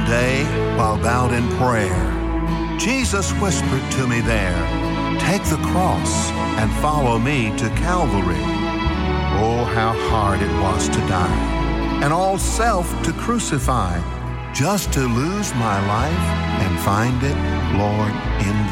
day while bowed in prayer, Jesus whispered to me there, "Take the cross and follow me to Calvary." Oh, how hard it was to die, and all self to crucify, just to lose my life and find it, Lord, in